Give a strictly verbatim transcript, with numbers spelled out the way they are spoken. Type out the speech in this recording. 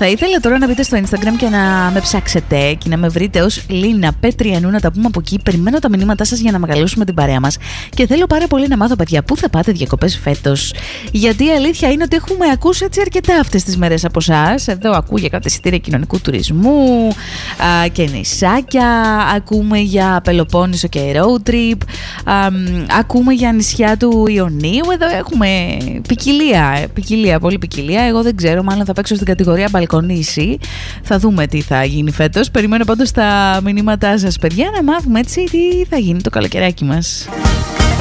Θα ήθελα τώρα να μπείτε στο Instagram και να με ψάξετε και να με βρείτε ως Λίνα Πετριανού, να τα πούμε από εκεί. Περιμένω τα μηνύματά σας για να μεγαλώσουμε την παρέα μας. Και θέλω πάρα πολύ να μάθω, παιδιά, πού θα πάτε διακοπές φέτος. Γιατί η αλήθεια είναι ότι έχουμε ακούσει έτσι αρκετά αυτές τις μέρες από εσάς. Εδώ ακούω για κάποια εισιτήρια κοινωνικού τουρισμού α, και νησάκια. Ακούμε για Πελοπόννησο και road trip. Α, ακούμε για νησιά του Ιωνίου. Εδώ έχουμε ποικιλία, ποικιλία, πολύ ποικιλία. Εγώ δεν ξέρω, μάλλον θα παίξω στην κατηγορία μπαλκονίσι. Θα δούμε τι θα γίνει φέτος. Περιμένω πάντως τα μηνύματά σας, παιδιά, να μάθουμε έτσι τι θα γίνει το καλοκαιράκι μας.